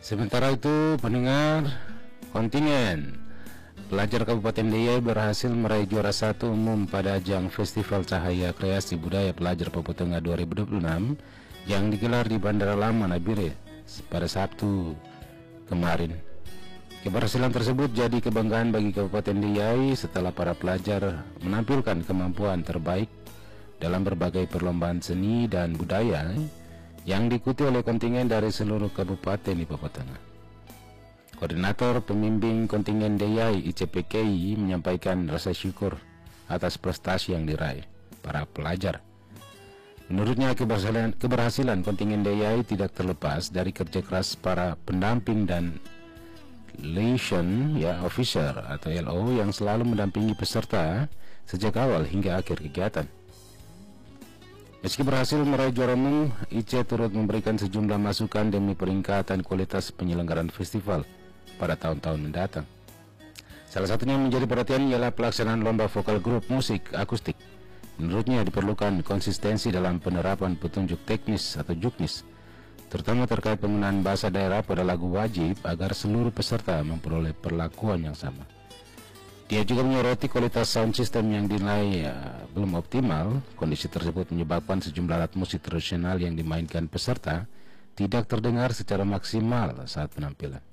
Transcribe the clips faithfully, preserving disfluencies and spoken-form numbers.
Sementara itu, pendengar, kontingen pelajar Kabupaten Deiyai berhasil meraih juara satu umum pada ajang Festival Cahaya Kreasi Budaya Pelajar Papua Tengah dua ribu dua puluh enam yang digelar di Bandara Lama Nabire pada Sabtu kemarin. Keberhasilan tersebut jadi kebanggaan bagi Kabupaten Deiyai setelah para pelajar menampilkan kemampuan terbaik dalam berbagai perlombaan seni dan budaya yang diikuti oleh kontingen dari seluruh kabupaten di Papua Tengah. Koordinator Pembimbing Kontingen Deiyai I C P K I menyampaikan rasa syukur atas prestasi yang diraih para pelajar. Menurutnya, keberhasilan, keberhasilan kontingen Deiyai tidak terlepas dari kerja keras para pendamping dan liaison ya officer atau L O yang selalu mendampingi peserta sejak awal hingga akhir kegiatan. Meski berhasil meraih juara umum, I C turut memberikan sejumlah masukan demi peningkatan kualitas penyelenggaraan festival pada tahun-tahun mendatang. Salah satunya yang menjadi perhatian ialah pelaksanaan lomba vokal grup musik akustik. Menurutnya diperlukan konsistensi dalam penerapan petunjuk teknis atau juknis, terutama terkait penggunaan bahasa daerah pada lagu wajib agar seluruh peserta memperoleh perlakuan yang sama. Dia juga menyoroti kualitas sound system yang dinilai ya, belum optimal. Kondisi tersebut menyebabkan sejumlah alat musik tradisional yang dimainkan peserta tidak terdengar secara maksimal saat penampilan.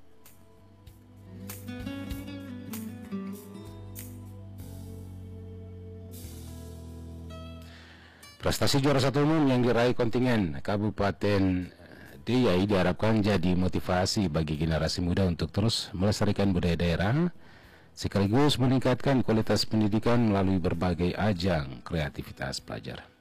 Prestasi juara satu umum yang diraih kontingen Kabupaten Deiyai diharapkan jadi motivasi bagi generasi muda untuk terus melestarikan budaya daerah, sekaligus meningkatkan kualitas pendidikan melalui berbagai ajang kreativitas pelajar.